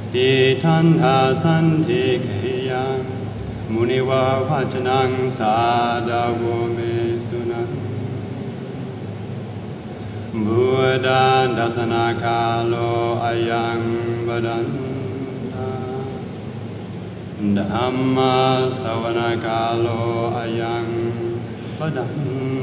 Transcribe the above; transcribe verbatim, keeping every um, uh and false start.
ติทันหาสันติเกยังมุนิวาวัจนังสาดาวเมสุนังบุตตันดัสนาคาโลอายังบดันตาธัมมาสวนากาโลอายังบดัน